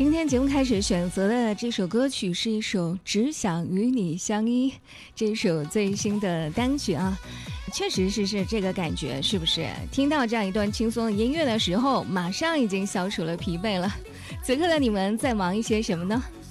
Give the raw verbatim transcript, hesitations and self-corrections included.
今天节目开始选择的这首歌曲是一首《只想与你相依》，这首最新的单曲啊，确实是是这个感觉，是不是？听到这样一段轻松的音乐的时候，马上已经消除了疲惫了。此刻的你们在忙一些什么呢？